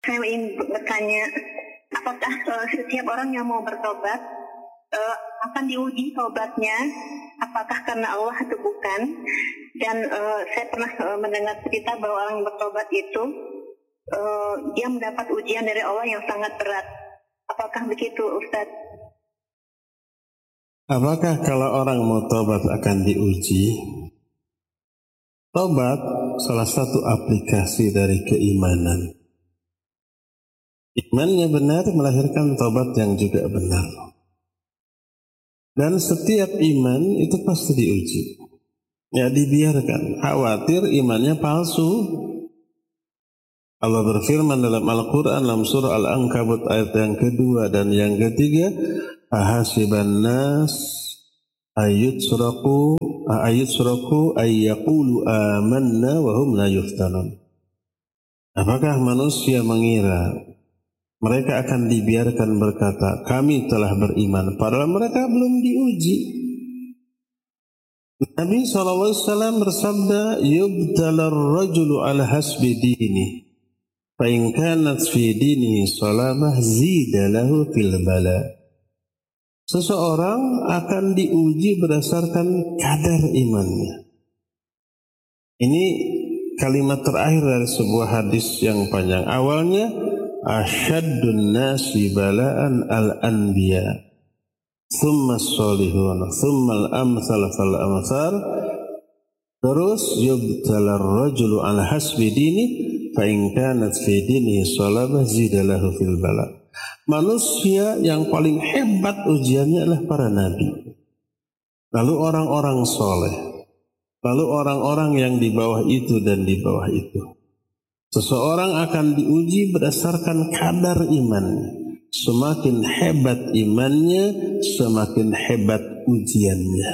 Saya ingin bertanya, apakah setiap orang yang mau bertobat akan diuji tobatnya, apakah karena Allah atau bukan? Dan saya pernah mendengar cerita bahwa orang yang bertobat itu dia mendapat ujian dari Allah yang sangat berat. Apakah begitu, Ustaz? Apakah kalau orang mau tobat akan diuji? Tobat salah satu aplikasi dari keimanan. Imannya benar melahirkan tobat yang juga benar. Dan setiap iman itu pasti diuji. Ya dibiarkan, khawatir imannya palsu. Allah berfirman dalam Al-Quran dalam surah Al-Ankabut ayat yang kedua dan yang ketiga, ahasiban nas ayyutsraku ayyaqulu amanna wa hum la yuftanun. Apakah manusia mengira mereka akan dibiarkan berkata kami telah beriman padahal mereka belum diuji? Nabi SAW bersabda, yubtalar rajulu ala hasbi dini fa in kanat fi dinihi salamah zida lahu fil bala. Seseorang akan diuji berdasarkan kadar imannya. Ini kalimat terakhir dari sebuah hadis yang panjang. Awalnya, asyaddun nasi bala'an al-anbiya, thumma as-salihun, thumma al-amthal fal-amthal. Terus, yubtalar rajulu ala hasbi dini, fa in kanat fi dinihi salabah zidalahu fil bala'. Manusia yang paling hebat ujiannya adalah para nabi. Lalu orang-orang soleh. Lalu orang-orang yang di bawah itu dan di bawah itu. Seseorang akan diuji berdasarkan kadar imannya. Semakin hebat imannya, semakin hebat ujiannya.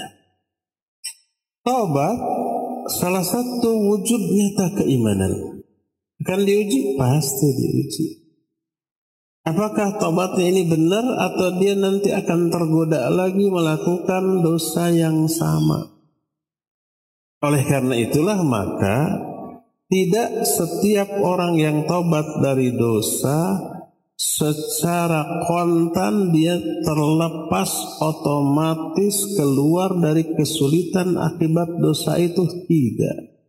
Taubat salah satu wujud nyata keimanan. Akan diuji? Pasti diuji. Apakah taubatnya ini benar atau dia nanti akan tergoda lagi melakukan dosa yang sama? Oleh karena itulah maka tidak setiap orang yang taubat dari dosa secara kontan dia terlepas otomatis keluar dari kesulitan akibat dosa itu, tidak.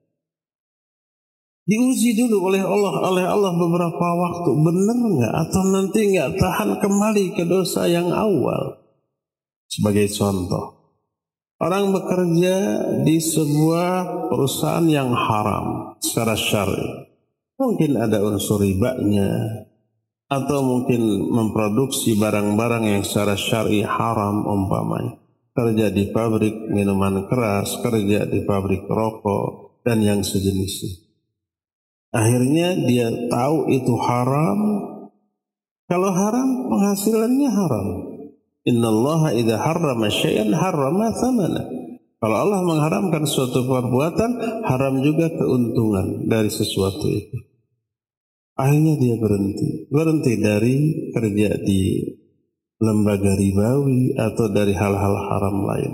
Diuji dulu oleh Allah beberapa waktu, benar nggak atau nanti nggak tahan kembali ke dosa yang awal. Sebagai contoh, orang bekerja di sebuah perusahaan yang haram secara syar'i, mungkin ada unsur ribanya, atau mungkin memproduksi barang-barang yang secara syar'i haram umpamanya. Kerja di pabrik minuman keras, kerja di pabrik rokok dan yang sejenisnya. Akhirnya dia tahu itu haram. Kalau haram, penghasilannya haram. Innallaha idza harrama syai'an harrama thamana. Kalau Allah mengharamkan suatu perbuatan, haram juga keuntungan dari sesuatu itu. Akhirnya dia berhenti dari kerja di lembaga ribawi atau dari hal-hal haram lain.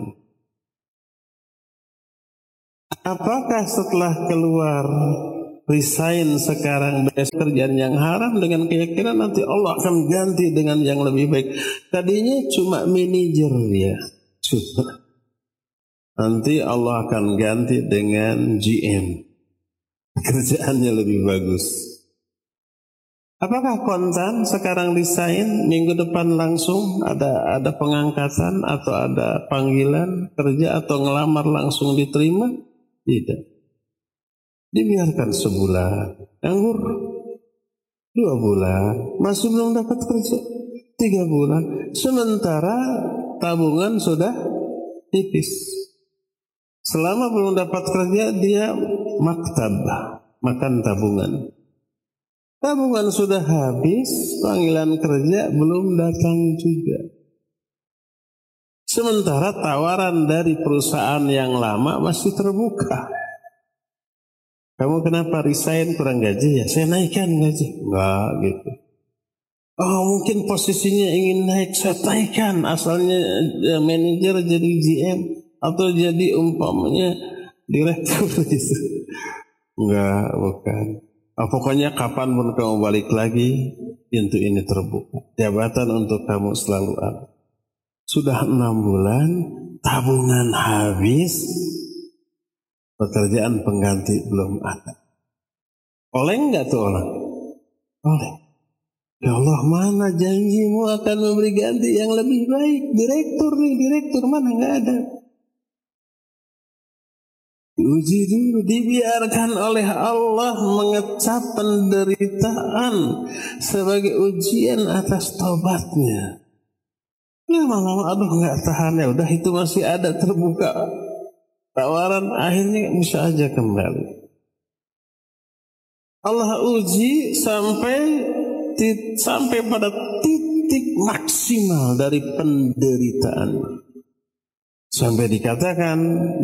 Apakah setelah keluar resign sekarang kerjaan yang haram dengan keyakinan nanti Allah akan ganti dengan yang lebih baik? Tadinya cuma manajer dia, cuma nanti Allah akan ganti dengan GM, kerjaannya lebih bagus. Apakah kontan sekarang resign, minggu depan langsung ada pengangkatan atau ada panggilan kerja atau ngelamar langsung diterima? Tidak. Dibiarkan sebulan, nganggur 2 bulan, masih belum dapat kerja 3 bulan, sementara tabungan sudah tipis. Selama belum dapat kerja dia makan tabungan. Tabungan sudah habis, panggilan kerja belum datang juga. Sementara tawaran dari perusahaan yang lama masih terbuka. Kamu kenapa resign, kurang gaji ya? Saya naikkan gaji. Enggak gitu. Oh mungkin posisinya ingin naik, saya naikkan. Asalnya manajer jadi GM atau jadi umpamanya direktur gitu. Enggak, bukan. Pokoknya kapanpun kamu balik lagi, pintu ini terbuka. Jabatan untuk kamu selalu ada. Sudah 6 bulan, tabungan habis, pekerjaan pengganti belum ada. Oleh enggak tuh orang? Oleh. Ya Allah, mana janjimu akan memberi ganti yang lebih baik? Direktur mana enggak ada. Diuji dulu, dibiarkan oleh Allah mengecap penderitaan sebagai ujian atas tobatnya. Lama-lama aduh nggak tahan, ya udah itu masih ada terbuka tawaran, akhirnya bisa aja kembali. Allah uji sampai pada titik maksimal dari penderitaan, sampai dikatakan